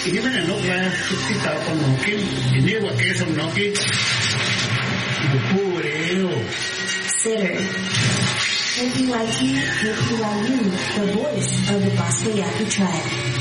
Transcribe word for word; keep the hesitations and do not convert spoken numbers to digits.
Ini mana nak lah kita tahu mungkin ini wakil sama mungkin buku leo. Sitter. K P Y Q, K P Y U, the voice of the Gospel Yaqui tribe.